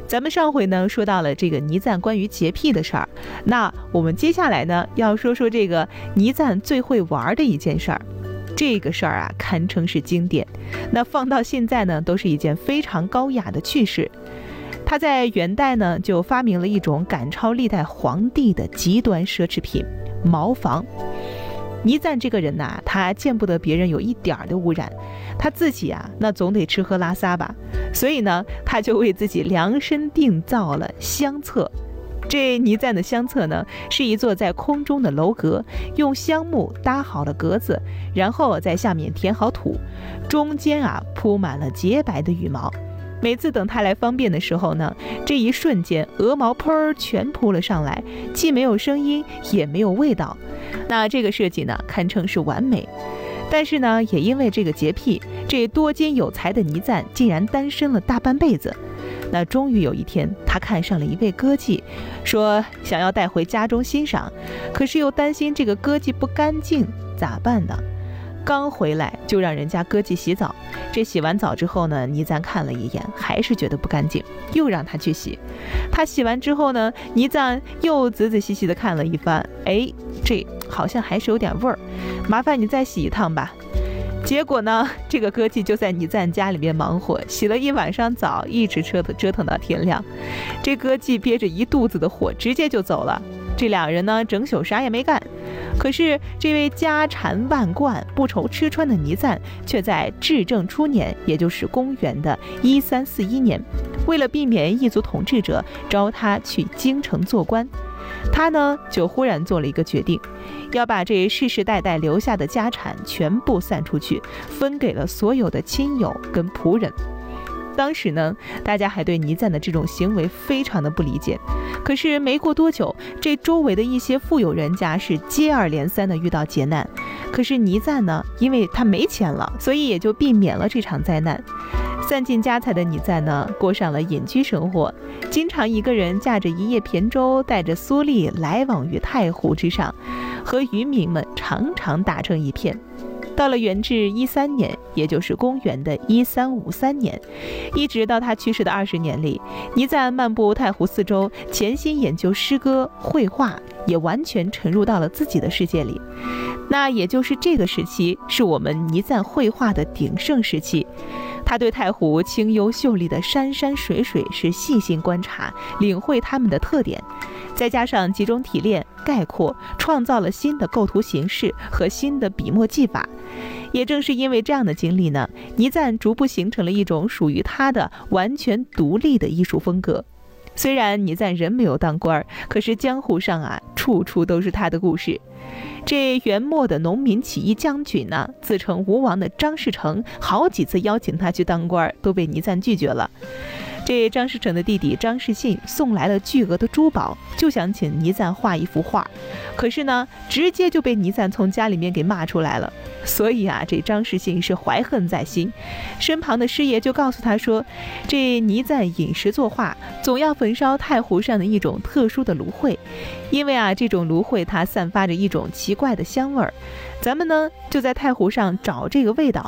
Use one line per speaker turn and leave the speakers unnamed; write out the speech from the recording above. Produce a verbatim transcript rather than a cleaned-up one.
咱们上回呢说到了这个倪瓒关于洁癖的事儿，那我们接下来呢要说说这个倪瓒最会玩的一件事儿。这个事儿啊堪称是经典，那放到现在呢都是一件非常高雅的趣事。他在元代呢就发明了一种赶超历代皇帝的极端奢侈品——茅房。倪瓒这个人呐、啊，他见不得别人有一点的污染，他自己啊那总得吃喝拉撒吧，所以呢他就为自己量身定造了香厕。这倪瓒的香厕呢是一座在空中的楼阁，用香木搭好了格子，然后在下面填好土，中间啊铺满了洁白的羽毛。每次等他来方便的时候呢，这一瞬间鹅毛喷儿全扑了上来，既没有声音也没有味道。那这个设计呢堪称是完美。但是呢也因为这个洁癖，这多金有才的倪瓒竟然单身了大半辈子。那终于有一天，他看上了一位歌妓，说想要带回家中欣赏，可是又担心这个歌妓不干净，咋办呢？刚回来就让人家歌妓洗澡，这洗完澡之后呢，倪瓒看了一眼，还是觉得不干净，又让他去洗。他洗完之后呢，倪瓒又仔仔细细的看了一番，哎，这好像还是有点味儿，麻烦你再洗一趟吧。结果呢，这个歌妓就在倪瓒家里面忙活，洗了一晚上澡，一直折腾折腾到天亮。这歌妓憋着一肚子的火，直接就走了。这两人呢，整宿啥也没干。可是这位家产万贯、不愁吃穿的倪瓒，却在至正初年，也就是公元的一三四一年，为了避免异族统治者招他去京城做官，他呢就忽然做了一个决定，要把这世世代代留下的家产全部散出去，分给了所有的亲友跟仆人。当时呢，大家还对倪瓒的这种行为非常的不理解。可是没过多久，这周围的一些富有人家是接二连三的遇到劫难。可是倪瓒呢，因为他没钱了，所以也就避免了这场灾难。散尽家财的倪瓒呢，过上了隐居生活，经常一个人驾着一叶扁舟，带着苏丽来往于太湖之上，和渔民们常常打成一片。到了元至一三年，也就是公元的一三五三年，一直到他去世的二十年里，倪瓒漫步太湖四周，潜心研究诗歌、绘画，也完全沉入到了自己的世界里。那也就是这个时期，是我们倪瓒绘画的鼎盛时期。他对太湖清幽秀丽的山山水水是细心观察，领会它们的特点，再加上集中提炼、概括，创造了新的构图形式和新的笔墨技法。也正是因为这样的经历呢，倪瓒逐步形成了一种属于他的完全独立的艺术风格。虽然倪瓒人没有当官，可是江湖上啊，处处都是他的故事。这元末的农民起义将军呢，自称吴王的张士诚，好几次邀请他去当官，都被倪瓒拒绝了。这张士诚的弟弟张士信送来了巨额的珠宝，就想请倪瓒画一幅画，可是呢，直接就被倪瓒从家里面给骂出来了。所以啊，这张士信是怀恨在心，身旁的师爷就告诉他说，这倪瓒饮食作画，总要焚烧太湖上的一种特殊的芦荟，因为啊，这种芦荟它散发着一种奇怪的香味儿，咱们呢就在太湖上找这个味道，